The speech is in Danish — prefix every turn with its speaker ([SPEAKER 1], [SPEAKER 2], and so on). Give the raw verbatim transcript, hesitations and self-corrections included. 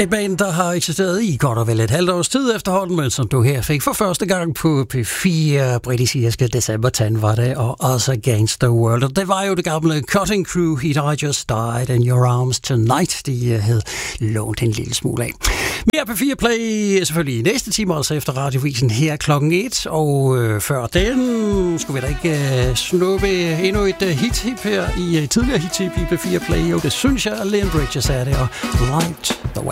[SPEAKER 1] Et band, der har eksisteret i godt og vel et halvt års tid efterhånden, men som du her fik for første gang på P fire, britiske december tan var det, og Us Against the World. Og det var jo det gamle Cutting Crew, Hit I Just Died in Your Arms Tonight, de havde lånt en lille smule af. Mere P fire Play selvfølgelig i næste time, altså efter radiovisen her klokken et, og øh, før den skulle vi da ikke øh, snuppe endnu et uh, hit-hip her i uh, tidligere hit-hip i P fire Play. Jo, det synes jeg, Leon Bridges er det, og Light the Way.